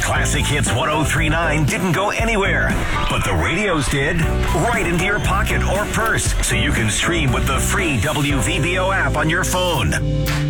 Classic Hits 1039 didn't go anywhere, but the radios did. Right into your pocket or purse, so you can stream with the free WVBO app on your phone.